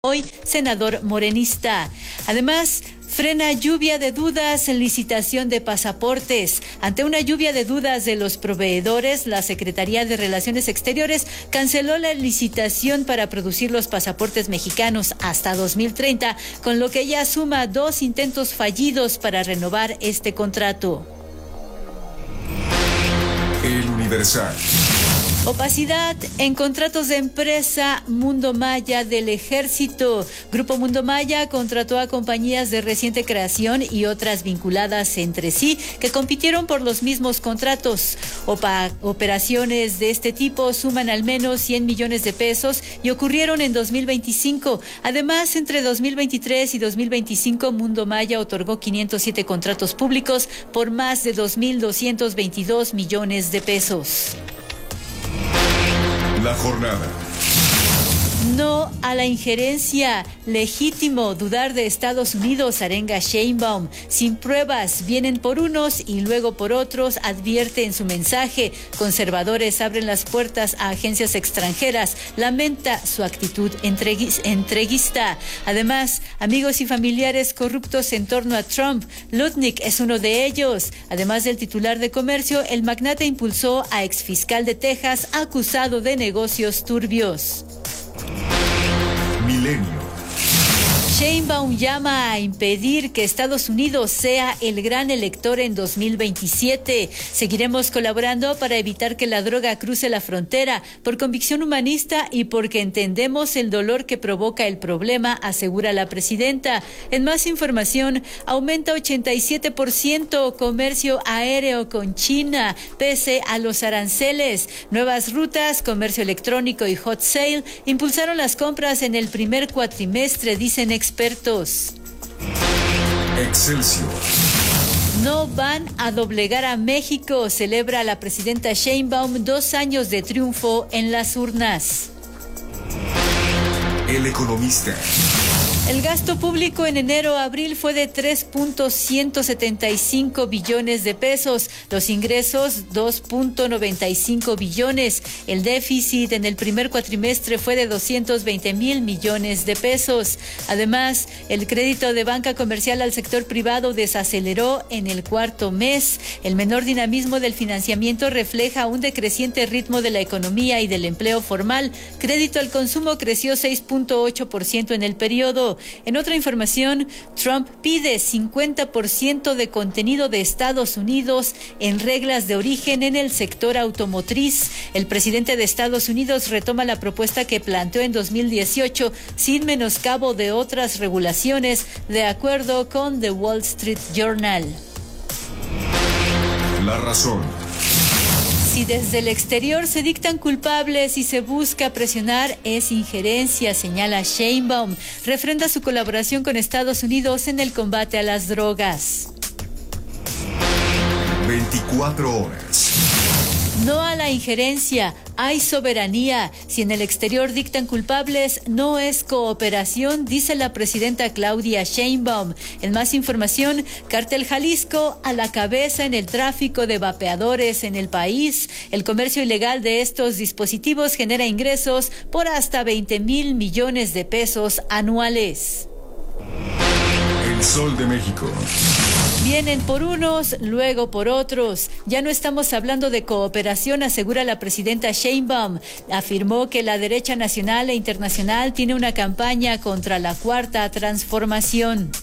Hoy, senador morenista. Además, frena lluvia de dudas en licitación de pasaportes. Ante una lluvia de dudas de los proveedores, la Secretaría de Relaciones Exteriores canceló la licitación para producir los pasaportes mexicanos hasta 2030, con lo que ya suma 2 intentos fallidos para renovar este contrato. El Universal. Opacidad en contratos de empresa Mundo Maya del Ejército. Grupo Mundo Maya contrató a compañías de reciente creación y otras vinculadas entre sí que compitieron por los mismos contratos. Operaciones de este tipo suman al menos 100 millones de pesos y ocurrieron en 2025. Además, entre 2023 y 2025, Mundo Maya otorgó 507 contratos públicos por más de 2.222 millones de pesos. La jornada. No a la injerencia. Legítimo dudar de Estados Unidos, arenga Sheinbaum. Sin pruebas, vienen por unos y luego por otros, advierte en su mensaje. Conservadores abren las puertas a agencias extranjeras. Lamenta su actitud entreguista. Además, amigos y familiares corruptos en torno a Trump. Lutnick es uno de ellos. Además del titular de comercio, el magnate impulsó a exfiscal de Texas acusado de negocios turbios. Milenio. Sheinbaum llama a impedir que Estados Unidos sea el gran elector en 2027. Seguiremos colaborando para evitar que la droga cruce la frontera por convicción humanista y porque entendemos el dolor que provoca el problema, asegura la presidenta. En más información, aumenta 87% comercio aéreo con China, pese a los aranceles. Nuevas rutas, comercio electrónico y hot sale impulsaron las compras en el primer cuatrimestre, dicen expertos. Excelsior. No van a doblegar a México, celebra la presidenta Sheinbaum 2 años de triunfo en las urnas. El Economista. El gasto público en enero-abril fue de 3.175 billones de pesos, los ingresos 2.95 billones, el déficit en el primer cuatrimestre fue de 220,000 millones de pesos. Además, el crédito de banca comercial al sector privado desaceleró en el cuarto mes. El menor dinamismo del financiamiento refleja un decreciente ritmo de la economía y del empleo formal. Crédito al consumo creció 6.8% en el periodo. En otra información, Trump pide 50% de contenido de Estados Unidos en reglas de origen en el sector automotriz. El presidente de Estados Unidos retoma la propuesta que planteó en 2018 sin menoscabo de otras regulaciones, de acuerdo con The Wall Street Journal. La razón. Si desde el exterior se dictan culpables y se busca presionar, es injerencia, señala Sheinbaum. Refrenda su colaboración con Estados Unidos en el combate a las drogas. 24 horas. No a la injerencia, hay soberanía. Si en el exterior dictan culpables, no es cooperación, dice la presidenta Claudia Sheinbaum. En más información, Cártel Jalisco a la cabeza en el tráfico de vapeadores en el país. El comercio ilegal de estos dispositivos genera ingresos por hasta 20,000 millones de pesos anuales. El Sol de México. Vienen por unos, luego por otros. Ya no estamos hablando de cooperación, asegura la presidenta Sheinbaum. Afirmó que la derecha nacional e internacional tiene una campaña contra la cuarta transformación.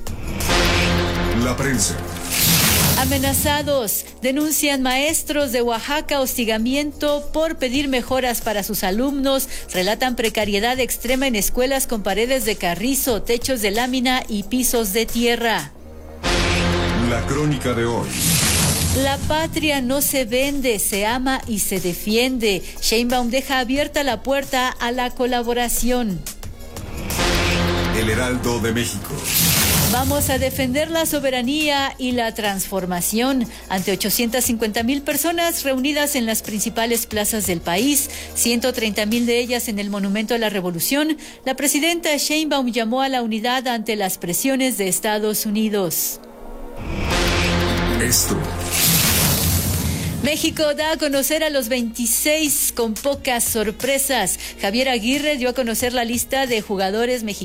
La prensa. Amenazados, denuncian maestros de Oaxaca hostigamiento por pedir mejoras para sus alumnos, relatan precariedad extrema en escuelas con paredes de carrizo, techos de lámina y pisos de tierra. La crónica de hoy. La patria no se vende, se ama y se defiende. Sheinbaum deja abierta la puerta a la colaboración. El Heraldo de México. Vamos a defender la soberanía y la transformación. Ante 850,000 personas reunidas en las principales plazas del país, 130,000 de ellas en el Monumento a la Revolución, la presidenta Sheinbaum llamó a la unidad ante las presiones de Estados Unidos. Esto. México da a conocer a los 26 con pocas sorpresas. Javier Aguirre dio a conocer la lista de jugadores mexicanos